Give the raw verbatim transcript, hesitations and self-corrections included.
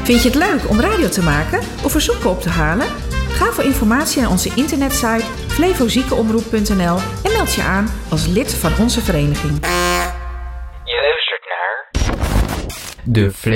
Vind je het leuk om radio te maken of verzoeken op te halen? Ga voor informatie naar onze internetsite flevoziekenomroep punt n l en meld je aan als lid van onze vereniging. Je luistert naar de